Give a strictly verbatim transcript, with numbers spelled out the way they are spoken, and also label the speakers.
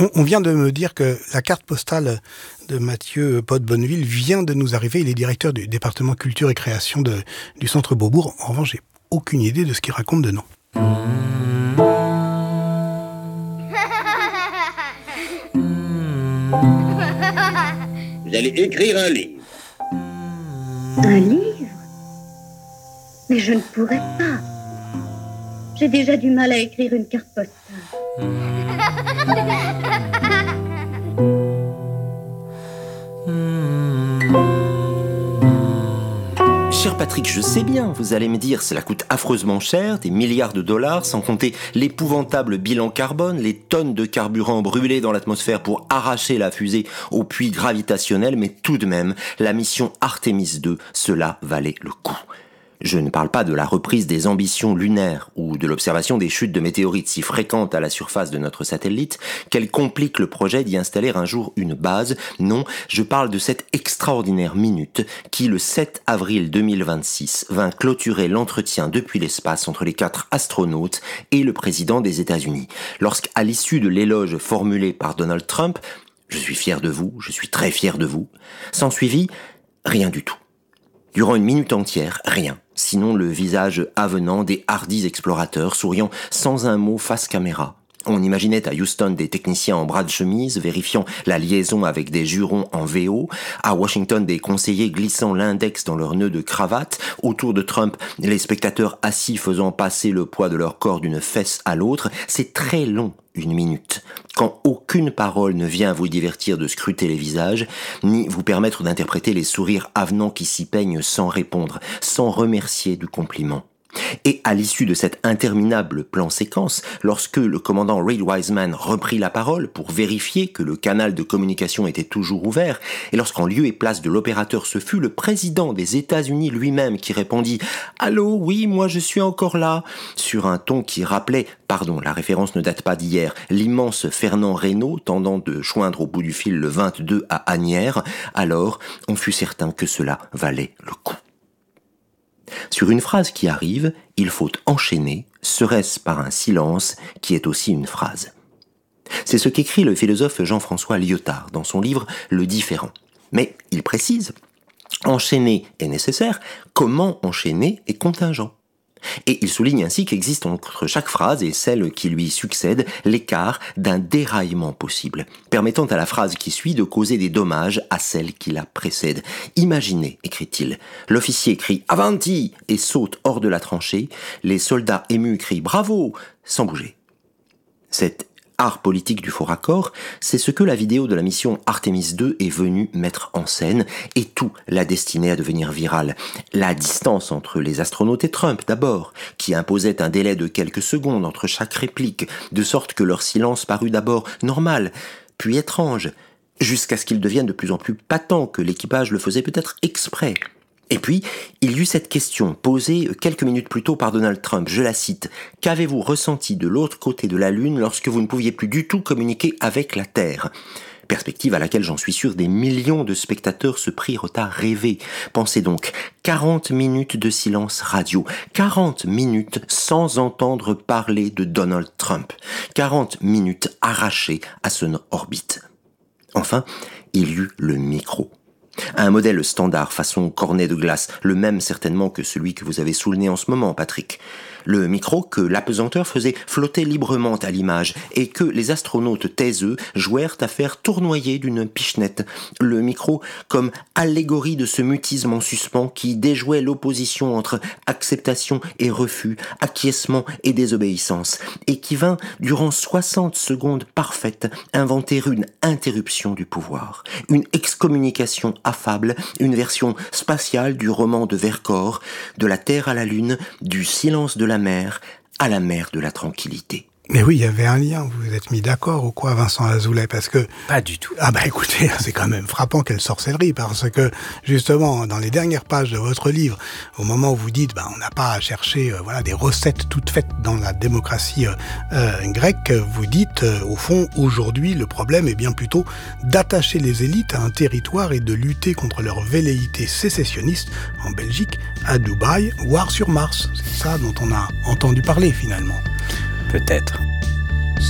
Speaker 1: on, on vient de me dire que la carte postale de Mathieu Pot-Bonneville vient de nous arriver. Il est directeur du département culture et création de, du Centre Beaubourg. En revanche, j'ai aucune idée de ce qu'il raconte dedans.
Speaker 2: Vous allez écrire un livre.
Speaker 3: Un livre? Mais je ne pourrais pas. J'ai déjà du mal à écrire une carte postale.
Speaker 4: Cher Patrick, je sais bien, vous allez me dire, cela coûte affreusement cher, des milliards de dollars, sans compter l'épouvantable bilan carbone, les tonnes de carburant brûlées dans l'atmosphère pour arracher la fusée au puits gravitationnel, mais tout de même, la mission Artemis deux, cela valait le coup. Je ne parle pas de la reprise des ambitions lunaires ou de l'observation des chutes de météorites si fréquentes à la surface de notre satellite qu'elles compliquent le projet d'y installer un jour une base. Non, je parle de cette extraordinaire minute qui, le sept avril deux mille vingt-six, vint clôturer l'entretien depuis l'espace entre les quatre astronautes et le président des États-Unis. Lorsqu'à l'issue de l'éloge formulé par Donald Trump, « Je suis fier de vous, je suis très fier de vous », s'ensuivit rien du tout. Durant une minute entière, rien, sinon le visage avenant des hardis explorateurs souriant sans un mot face caméra. On imaginait à Houston des techniciens en bras de chemise vérifiant la liaison avec des jurons en V O, à Washington des conseillers glissant l'index dans leurs nœuds de cravate, autour de Trump les spectateurs assis faisant passer le poids de leur corps d'une fesse à l'autre. C'est très long, une minute, quand aucune parole ne vient vous divertir de scruter les visages, ni vous permettre d'interpréter les sourires avenants qui s'y peignent sans répondre, sans remercier du compliment. Et à l'issue de cet interminable plan-séquence, lorsque le commandant Reed Wiseman reprit la parole pour vérifier que le canal de communication était toujours ouvert, et lorsqu'en lieu et place de l'opérateur ce fut le président des États-Unis lui-même qui répondit « Allô, oui, moi je suis encore là », sur un ton qui rappelait, pardon, la référence ne date pas d'hier, l'immense Fernand Reynaud tendant de joindre au bout du fil le vingt-deux à Asnières, alors on fut certain que cela valait le coup. Sur une phrase qui arrive, il faut enchaîner, serait-ce par un silence qui est aussi une phrase. C'est ce qu'écrit le philosophe Jean-François Lyotard dans son livre « Le différent ». Mais il précise, enchaîner est nécessaire, comment enchaîner est contingent. Et il souligne ainsi qu'existe entre chaque phrase et celle qui lui succède l'écart d'un déraillement possible, permettant à la phrase qui suit de causer des dommages à celle qui la précède. Imaginez, écrit-il, l'officier crie « Avanti !» et saute hors de la tranchée, les soldats émus crient « Bravo !» sans bouger. Cet art politique du faux raccord, c'est ce que la vidéo de la mission Artemis deux est venue mettre en scène, et tout l'a destiné à devenir viral. La distance entre les astronautes et Trump d'abord, qui imposait un délai de quelques secondes entre chaque réplique, de sorte que leur silence parut d'abord normal, puis étrange, jusqu'à ce qu'il devienne de plus en plus patent que l'équipage le faisait peut-être exprès. Et puis, il y eut cette question posée quelques minutes plus tôt par Donald Trump, je la cite, « Qu'avez-vous ressenti de l'autre côté de la Lune lorsque vous ne pouviez plus du tout communiquer avec la Terre ?» Perspective à laquelle j'en suis sûr des millions de spectateurs se prirent à rêver. Pensez donc, quarante minutes de silence radio, quarante minutes sans entendre parler de Donald Trump, quarante minutes arrachées à son orbite. Enfin, il y eut le micro. Un modèle standard façon cornet de glace, le même certainement que celui que vous avez sous le nez en ce moment, Patrick. Le micro que l'apesanteur faisait flotter librement à l'image et que les astronautes taiseux jouèrent à faire tournoyer d'une pichenette. Le micro comme allégorie de ce mutisme en suspens qui déjouait l'opposition entre acceptation et refus, acquiescement et désobéissance, et qui vint, durant soixante secondes parfaites, inventer une interruption du pouvoir, une excommunication affable, une version spatiale du roman de Vercors, de la Terre à la Lune, du silence de la mer à la mer de la tranquillité.
Speaker 1: Mais oui, il y avait un lien, vous vous êtes mis d'accord ou quoi, Vincent Azoulay, parce que...
Speaker 5: Pas du tout.
Speaker 1: Ah bah écoutez, c'est quand même frappant, quelle sorcellerie, parce que justement, dans les dernières pages de votre livre, au moment où vous dites, bah, on n'a pas à chercher euh, voilà, des recettes toutes faites dans la démocratie euh, euh, grecque, vous dites, euh, au fond, aujourd'hui, le problème est bien plutôt d'attacher les élites à un territoire et de lutter contre leur velléité sécessionniste en Belgique, à Dubaï, voire sur Mars. C'est ça dont on a entendu parler, finalement.
Speaker 5: Peut-être.